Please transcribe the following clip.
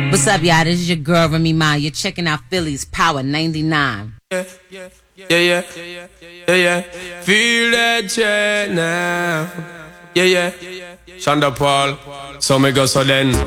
What's up, y'all? This is your girl, Remy Ma. You're checking out Philly's Power 99. Yeah. Feel that check now. Yeah. Shonda Paul. So me go so then.